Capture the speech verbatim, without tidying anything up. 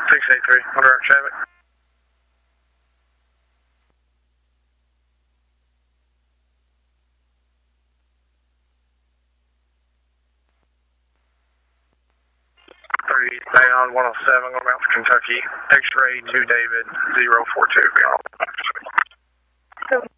six eight three, on direct traffic. thirty down, one oh seven, going out to Kentucky. X-ray to David, zero four two, beyond.